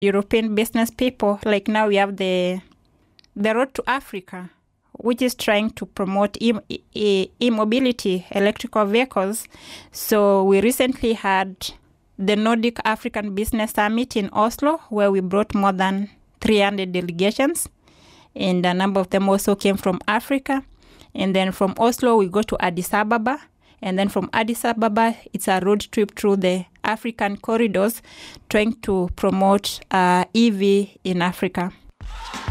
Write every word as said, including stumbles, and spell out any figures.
European business people. Like now we have the the Road to Africa, which is trying to promote e- e- e-mobility, electrical vehicles. So we recently had the Nordic African Business Summit in Oslo, where we brought more than three hundred delegations, and a number of them also came from Africa. And then from Oslo, we go to Addis Ababa. And then from Addis Ababa, it's a road trip through the African corridors, trying to promote uh, E V in Africa.